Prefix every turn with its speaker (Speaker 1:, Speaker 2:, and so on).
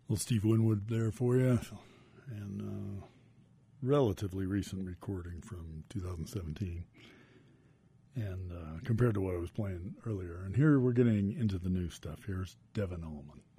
Speaker 1: Little Steve Winwood there for you, and relatively recent recording from 2017, and compared to what I was playing earlier. And here we're getting into the new stuff. Here's Devin Allman.